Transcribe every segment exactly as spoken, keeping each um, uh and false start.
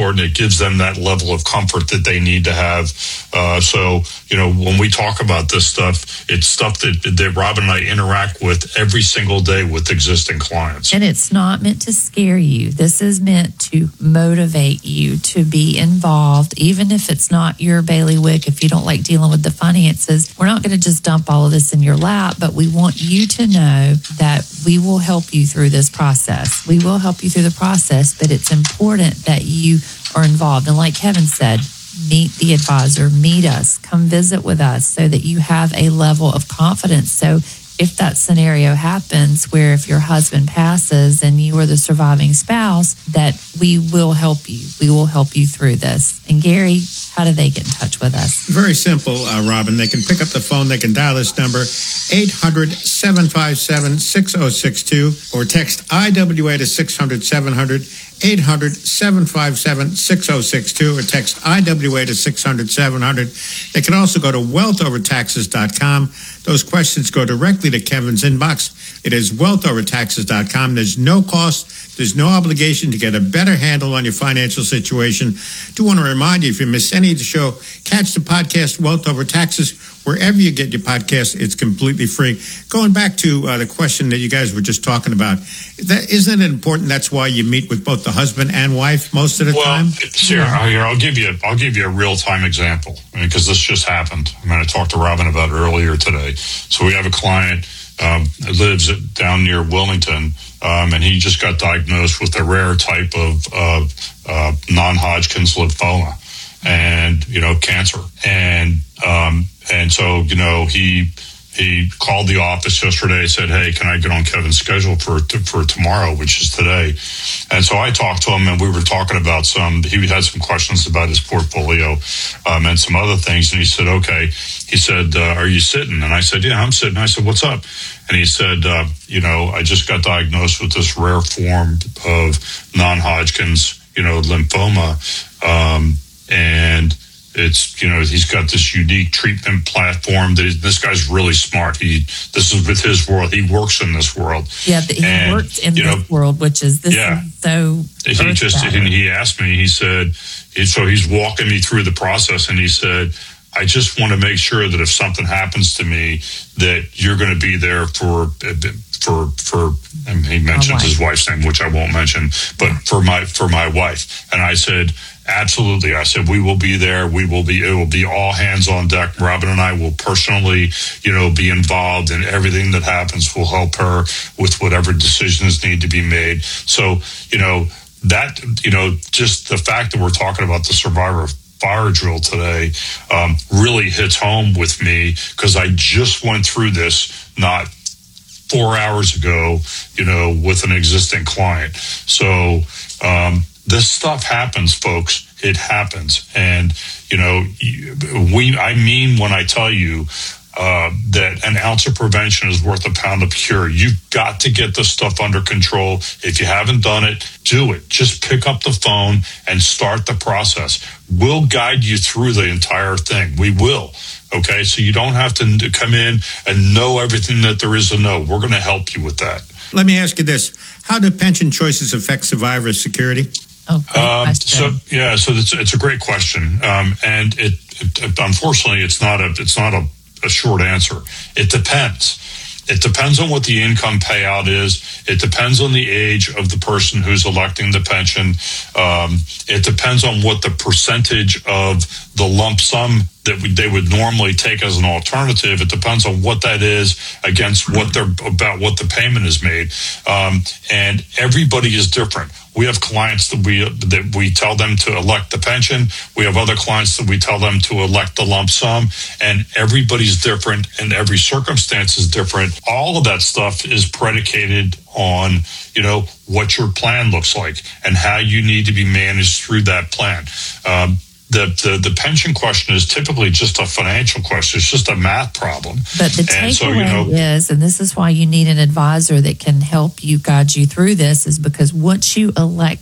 important. It gives them that level of comfort that they need to have. Uh, so, you know, when we talk about this stuff, it's stuff that, that Robin and I interact with every single day with existing clients. And it's not meant to scare you. This is meant to motivate you to be involved, even if it's not your bailiwick, if you don't like dealing with the finances. We're not going to just dump all of this in your lap, but we want you to know that we will help you through this process. We will help you through the process, but it's important that you are involved. And like Kevin said, meet the advisor, meet us, come visit with us so that you have a level of confidence. So if that scenario happens where if your husband passes and you are the surviving spouse, that we will help you. We will help you through this. And Gary, how do they get in touch with us? Very simple, uh, Robin. They can pick up the phone. They can dial this number, eight hundred, seven five seven, six oh six two, or text I W A to six hundred, seven hundred, eight hundred, seven five seven, six oh six two, or text I W A to six hundred, seven hundred. They can also go to wealth over taxes dot com. Those questions go directly to Kevin's inbox. It is wealth over taxes dot com. There's no cost. There's no obligation to get a better handle on your financial situation. I do want to remind you, if you miss any of the show, catch the podcast Wealth Over Taxes wherever you get your podcast. It's completely free. Going back to uh, the question that you guys were just talking about, that, isn't it important? That's why you meet with both the husband and wife most of the well, time. Sarah, yeah. here I'll give you I'll give you a real time example because this just happened. I mean, I talked to Robin about it earlier today. So we have a client um, that lives at, down near Wilmington, um, and he just got diagnosed with a rare type of uh, uh, non-Hodgkin's lymphoma, and you know, cancer, and um, and so you know he. He called the office yesterday, said, hey, can I get on Kevin's schedule for for tomorrow, which is today? And so I talked to him, and we were talking about some, he had some questions about his portfolio um, and some other things. And he said, okay. He said, uh, are you sitting? And I said, yeah, I'm sitting. I said, what's up? And he said, uh, you know, I just got diagnosed with this rare form of non-Hodgkin's, you know, lymphoma. Um, and It's, you know, he's got this unique treatment platform. That this guy's really smart. He, this is with his world. He works in this world. Yeah, but he and, works in this know, world, which is this yeah. is so. He just, and he asked me. He said, so he's walking me through the process, and he said, I just want to make sure that if something happens to me, that you're going to be there for, for, for. And he mentions his wife's name, which I won't mention, but for my for my wife. And I said, absolutely. I said, we will be there. We will be, it will be all hands on deck. Robin and I will personally, you know, be involved in everything that happens. We'll help her with whatever decisions need to be made. So, you know, that, you know, just the fact that we're talking about the Survivor Fire Drill today um, really hits home with me because I just went through this not four hours ago, you know, with an existing client. So, um, this stuff happens, folks. It happens. And, you know, we, I mean, when I tell you uh, that an ounce of prevention is worth a pound of cure, you've got to get this stuff under control. If you haven't done it, do it. Just pick up the phone and start the process. We'll guide you through the entire thing. We will. Okay. So you don't have to come in and know everything that there is to know. We're going to help you with that. Let me ask you this. How do pension choices affect survivor security? Oh, um, so yeah, so it's it's a great question, um, and it, it unfortunately it's not a it's not a, a short answer. It depends. It depends on what the income payout is. It depends on the age of the person who's electing the pension. Um, it depends on what the percentage of the lump sum that we, they would normally take as an alternative. It depends on what that is against what they're about what the payment is made. Um, and everybody is different. We have clients that we that we tell them to elect the pension. We have other clients that we tell them to elect the lump sum, and everybody's different and every circumstance is different. All of that stuff is predicated on, you know, what your plan looks like and how you need to be managed through that plan. Um, The, the the pension question is typically just a financial question. It's just a math problem. But the takeaway so, you know, is, and this is why you need an advisor that can help you, guide you through this, is because once you elect that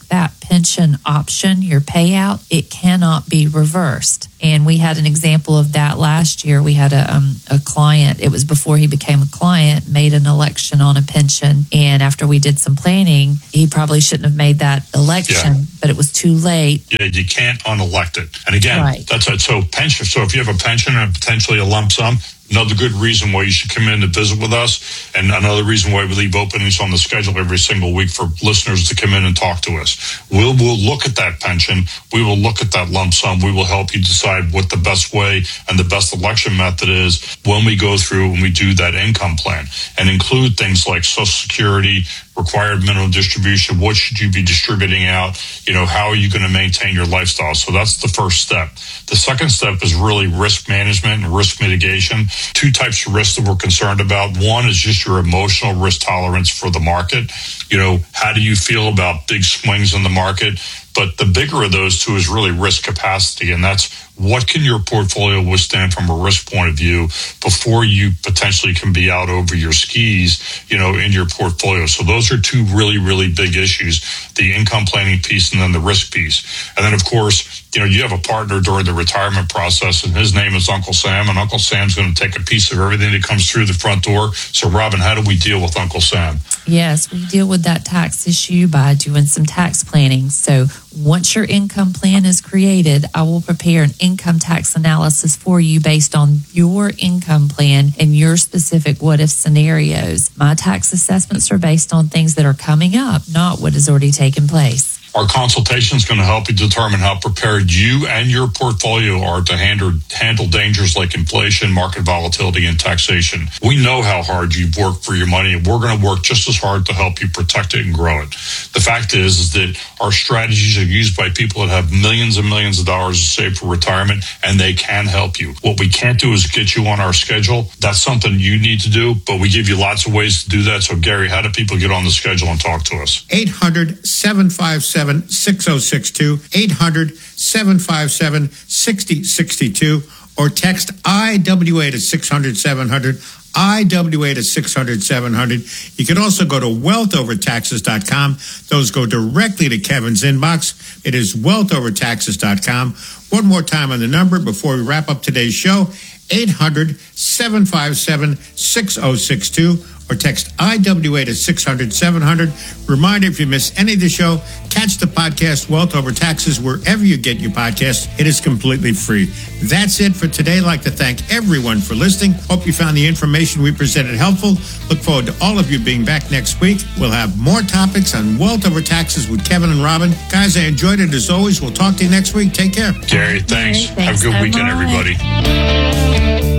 pension option, your payout, it cannot be reversed. And we had an example of that last year. We had a, um, a client, it was before he became a client, made an election on a pension. And after we did some planning, he probably shouldn't have made that election, yeah. but it was too late. Yeah, you can't unelect it. And again, right. that's it. So pension. So if you have a pension and potentially a lump sum, another good reason why you should come in to visit with us, and another reason why we leave openings on the schedule every single week for listeners to come in and talk to us. We'll, we'll look at that pension. We will look at that lump sum. We will help you decide what the best way and the best election method is when we go through and we do that income plan, and include things like Social Security, required minimum distribution. What should you be distributing out? You know, how are you going to maintain your lifestyle? So that's the first step. The second step is really risk management and risk mitigation. Two types of risks that we're concerned about. One is just your emotional risk tolerance for the market. You know, how do you feel about big swings in the market? But the bigger of those two is really risk capacity, and that's what can your portfolio withstand from a risk point of view before you potentially can be out over your skis, you know, in your portfolio. So those are two really, really big issues, the income planning piece and then the risk piece. And then, of course, you know, you have a partner during the retirement process, and his name is Uncle Sam, and Uncle Sam's going to take a piece of everything that comes through the front door. So, Robin, how do we deal with Uncle Sam? Yes, we deal with that tax issue by doing some tax planning. So once your income plan is created, I will prepare an income tax analysis for you based on your income plan and your specific what-if scenarios. My tax assessments are based on things that are coming up, not what has already taken place. Our consultation is going to help you determine how prepared you and your portfolio are to handle, handle dangers like inflation, market volatility, and taxation. We know how hard you've worked for your money, and we're going to work just as hard to help you protect it and grow it. The fact is, is that our strategies are used by people that have millions and millions of dollars to save for retirement, and they can help you. What we can't do is get you on our schedule. That's something you need to do, but we give you lots of ways to do that. So, Gary, how do people get on the schedule and talk to us? eight hundred, seven five seven, six oh six two, eight hundred, seven five seven, six oh six two, or text I W A to six hundred, seven hundred, I W A to six hundred, seven hundred. You can also go to wealth over taxes dot com. Those go directly to Kevin's inbox. It is wealth over taxes dot com. One more time on the number before we wrap up today's show, eight hundred, seven five seven, six oh six two. Or text I W A to six hundred, seven hundred. Reminder, if you miss any of the show, catch the podcast Wealth Over Taxes wherever you get your podcasts. It is completely free. That's it for today. I'd like to thank everyone for listening. Hope you found the information we presented helpful. Look forward to all of you being back next week. We'll have more topics on Wealth Over Taxes with Kevin and Robin. Guys, I enjoyed it as always. We'll talk to you next week. Take care. Gary, thanks. Gary, thanks have a good so weekend, much. everybody.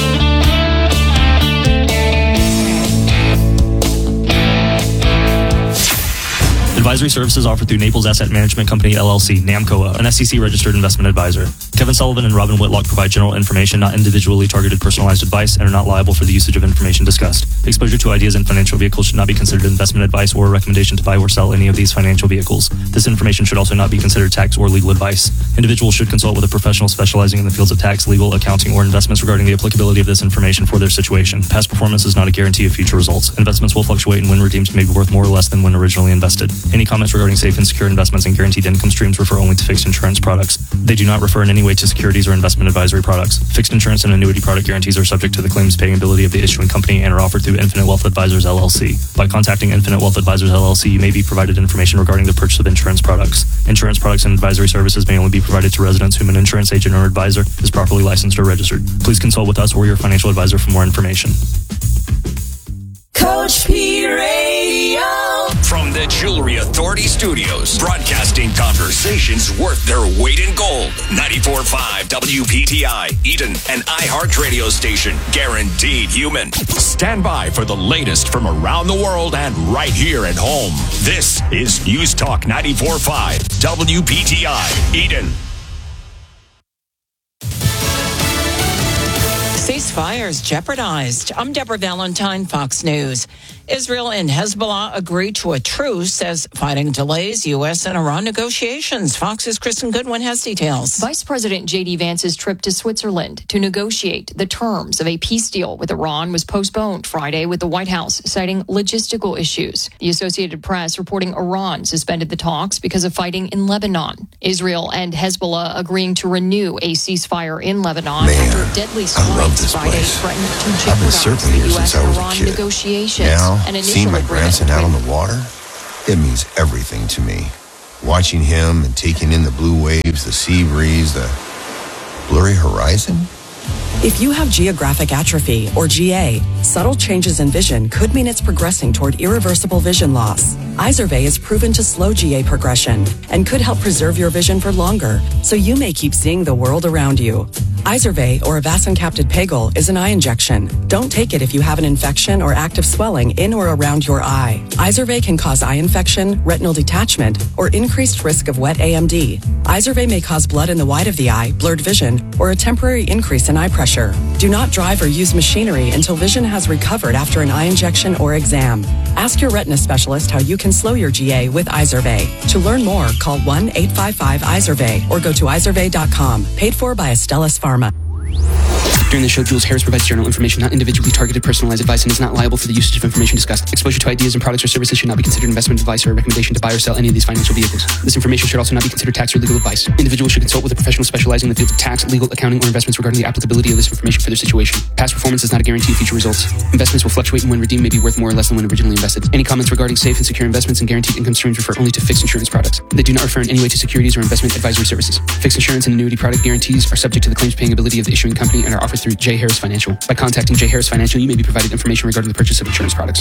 Advisory services offered through Naples Asset Management Company, L L C, NAMCOA, an S E C-registered investment advisor. Kevin Sullivan and Robin Whitlock provide general information, not individually targeted personalized advice, and are not liable for the usage of information discussed. Exposure to ideas and financial vehicles should not be considered investment advice or a recommendation to buy or sell any of these financial vehicles. This information should also not be considered tax or legal advice. Individuals should consult with a professional specializing in the fields of tax, legal, accounting, or investments regarding the applicability of this information for their situation. Past performance is not a guarantee of future results. Investments will fluctuate, and when redeemed may be worth more or less than when originally invested. Any comments regarding safe and secure investments and guaranteed income streams refer only to fixed insurance products. They do not refer in any way to securities or investment advisory products. Fixed insurance and annuity product guarantees are subject to the claims paying ability of the issuing company and are offered through Infinite Wealth Advisors, L L C. By contacting Infinite Wealth Advisors, L L C, you may be provided information regarding the purchase of insurance products. Insurance products and advisory services may only be provided to residents whom an insurance agent or advisor is properly licensed or registered. Please consult with us or your financial advisor for more information. Coach P Radio. From the Jewelry Authority Studios, broadcasting conversations worth their weight in gold. ninety-four point five W P T I, Eden, an iHeart radio station, guaranteed human. Stand by for the latest from around the world and right here at home. This is News Talk ninety-four point five W P T I, Eden. Ceasefires jeopardized. I'm Deborah Valentine, Fox News. Israel and Hezbollah agree to a truce as fighting delays U S and Iran negotiations. Fox's Kristen Goodwin has details. Vice President J D Vance's trip to Switzerland to negotiate the terms of a peace deal with Iran was postponed Friday, with the White House citing logistical issues. The Associated Press reporting Iran suspended the talks because of fighting in Lebanon. Israel and Hezbollah agreeing to renew a ceasefire in Lebanon Man, after deadly strikes Friday place. threatened to I've been jeopardize circling the here U S since I was a Iran kid. negotiations. Now, An initial seeing my agreement grandson out on between- the water, it means everything to me. Watching him and taking in the blue waves, the sea breeze, the blurry horizon. If you have geographic atrophy, or G A, subtle changes in vision could mean it's progressing toward irreversible vision loss. Izervay is proven to slow G A progression and could help preserve your vision for longer, so you may keep seeing the world around you. Izervay, or avacincaptad pegol, is an eye injection. Don't take it if you have an infection or active swelling in or around your eye. Izervay can cause eye infection, retinal detachment, or increased risk of wet A M D. Izervay may cause blood in the white of the eye, blurred vision, or a temporary increase in eye pressure. Do not drive or use machinery until vision has recovered after an eye injection or exam. Ask your retina specialist how you can slow your G A with Izervay. To learn more, call one eight five five Izervay or go to izervay dot com. Paid for by Astellas Pharma. During the show, Jules Harris provides general information, not individually targeted personalized advice, and is not liable for the usage of information discussed. Exposure to ideas and products or services should not be considered investment advice or a recommendation to buy or sell any of these financial vehicles. This information should also not be considered tax or legal advice. Individuals should consult with a professional specializing in the fields of tax, legal, accounting, or investments regarding the applicability of this information for their situation. Past performance is not a guarantee of future results. Investments will fluctuate, and when redeemed may be worth more or less than when originally invested. Any comments regarding safe and secure investments and guaranteed income streams refer only to fixed insurance products. They do not refer in any way to securities or investment advisory services. Fixed insurance and annuity product guarantees are subject to the claims paying ability of the issuing company and are offered through J. Harris Financial. By contacting J. Harris Financial, you may be provided information regarding the purchase of insurance products.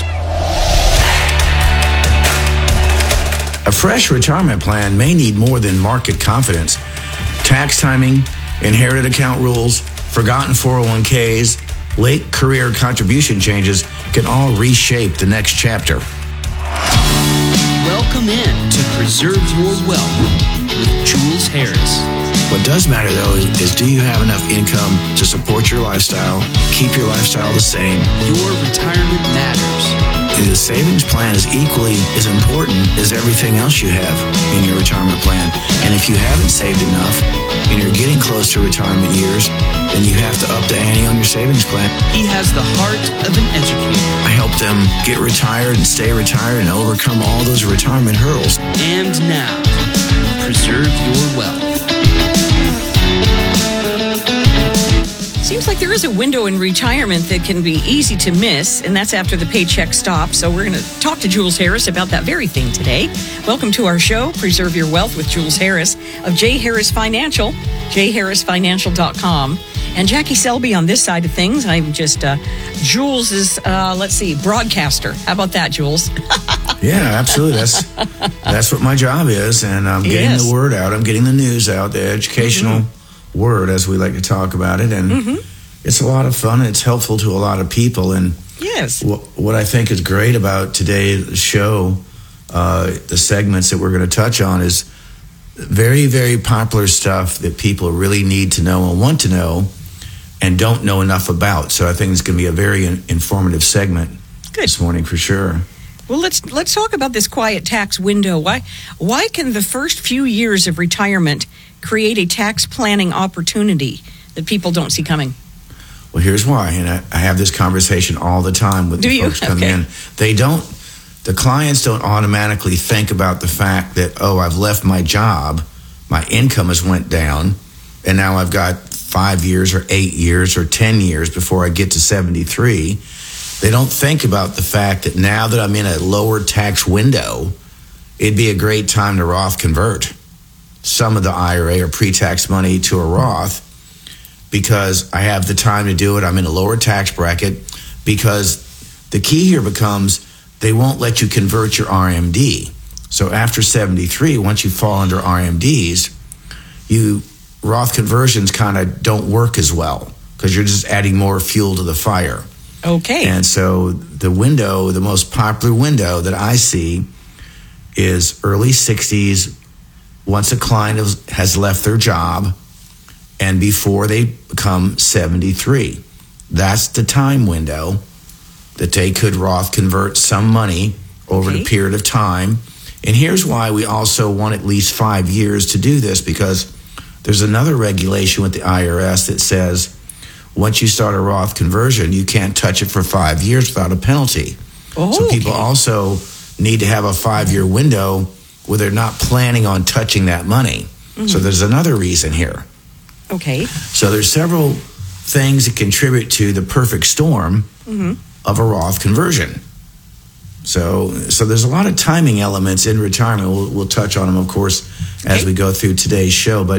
A fresh retirement plan may need more than market confidence. Tax timing, inherited account rules, forgotten four oh one k's, late career contribution changes can all reshape the next chapter. Welcome in to Preserve Your Wealth with Jules Harris. What does matter, though, is, is do you have enough income to support your lifestyle, keep your lifestyle the same? Your retirement matters. The savings plan is equally as important as everything else you have in your retirement plan. And if you haven't saved enough and you're getting close to retirement years, then you have to up the ante on your savings plan. He has the heart of an educator. I help them get retired and stay retired and overcome all those retirement hurdles. And now, Preserve Your Wealth. Seems like there is a window in retirement that can be easy to miss, and that's after the paycheck stops. So we're going to talk to Jules Harris about that very thing today. Welcome to our show, Preserve Your Wealth with Jules Harris of J. Harris Financial, j harris financial dot com. And Jackie Selby on this side of things. I'm just uh, Jules's, uh, let's see, broadcaster. How about that, Jules? Yeah, absolutely. That's that's what my job is, and I'm getting Yes. the word out. I'm getting the news out, the educational mm-hmm. word, as we like to talk about it, and mm-hmm. it's a lot of fun. It's helpful to a lot of people, and yes, what, what I think is great about today's show, uh, the segments that we're going to touch on, is very, very popular stuff that people really need to know and want to know, and don't know enough about. So I think it's going to be a very in- informative segment Good. this morning for sure. Well, let's let's talk about this quiet tax window. Why why can the first few years of retirement create a tax planning opportunity that people don't see coming? Well, here's why, and I, I have this conversation all the time with Do the you? folks coming Okay. in. They don't, the clients don't automatically think about the fact that, oh, I've left my job, my income has went down, and now I've got five years or eight years or ten years before I get to seventy-three. They don't think about the fact that now that I'm in a lower tax window, it'd be a great time to Roth convert some of the I R A or pre-tax money to a Roth, because I have the time to do it. I'm in a lower tax bracket, because the key here becomes they won't let you convert your R M D. So after seventy-three, once you fall under R M Ds, you Roth conversions kind of don't work as well, because you're just adding more fuel to the fire. Okay. And so the window, the most popular window that I see is early sixties, once a client has left their job and before they become seventy-three. That's the time window that they could Roth convert some money over Okay. the period of time. And here's why we also want at least five years to do this, because there's another regulation with the I R S that says once you start a Roth conversion, you can't touch it for five years without a penalty. Oh, so people okay. also need to have a five-year window where they're not planning on touching that money. Mm-hmm. So there's another reason here. Okay. So there's several things that contribute to the perfect storm Mm-hmm. of a Roth conversion. So, so there's a lot of timing elements in retirement. We'll, we'll touch on them, of course, as Okay. we go through today's show. But